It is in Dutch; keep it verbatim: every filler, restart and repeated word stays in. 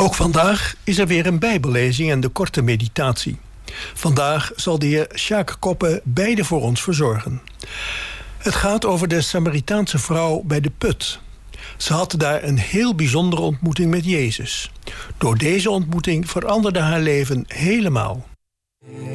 Ook vandaag is er weer een bijbellezing en de korte meditatie. Vandaag zal de heer Sjaak Koppe beide voor ons verzorgen. Het gaat over de Samaritaanse vrouw bij de put. Ze had daar een heel bijzondere ontmoeting met Jezus. Door deze ontmoeting veranderde haar leven helemaal.